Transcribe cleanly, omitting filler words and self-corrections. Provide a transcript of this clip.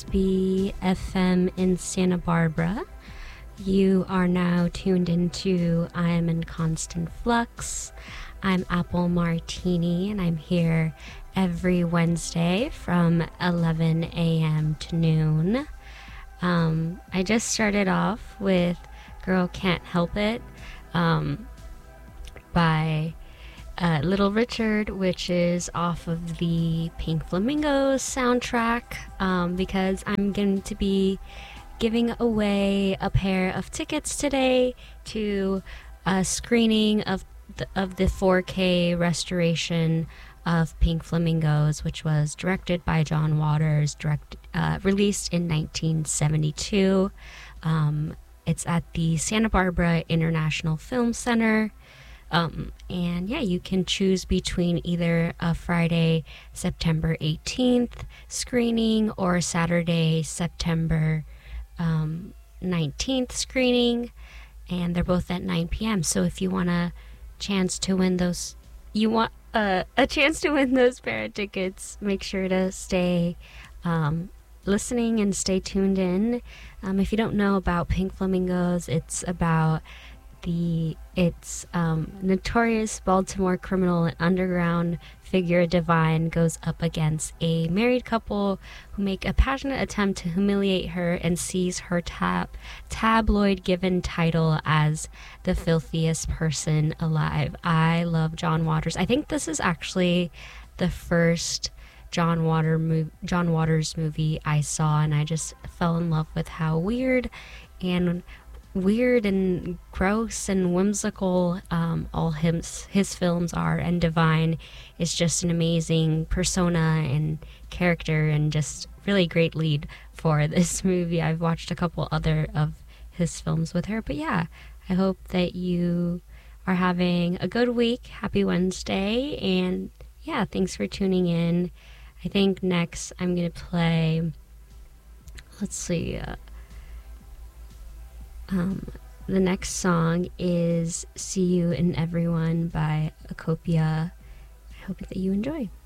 BFM in Santa Barbara. You are now tuned into I Am in Constant Flux. I'm Apple Martini, and I'm here every Wednesday from 11 a.m. to noon. I just started off with Girl Can't Help It by Little Richard, which is off of the Pink Flamingos soundtrack, because I'm going to be giving away a pair of tickets today to a screening of the 4K restoration of Pink Flamingos, which was directed by John Waters, released in 1972. It's at the Santa Barbara International Film Center. And yeah, you can choose between either a Friday, September 18th screening or a Saturday, September 19th screening, and they're both at 9 p.m. So if you want a chance to win those, a chance to win those pair of tickets, make sure to stay listening and stay tuned in. If you don't know about Pink Flamingos, it's about notorious Baltimore criminal and underground figure Divine goes up against a married couple who make a passionate attempt to humiliate her and seize her tabloid given title as the filthiest person alive. I love John Waters. I think this is actually the first John Waters movie I saw, and I just fell in love with how weird and gross and whimsical all his films are, and Divine is just an amazing persona and character and just really great lead for this movie. I've watched a couple other of his films with her, but yeah, I hope that you are having a good week. Happy Wednesday, and yeah, thanks for tuning in. I think next I'm gonna play, let's see, the next song is See You in Everyone by Acopia. I hope that you enjoy.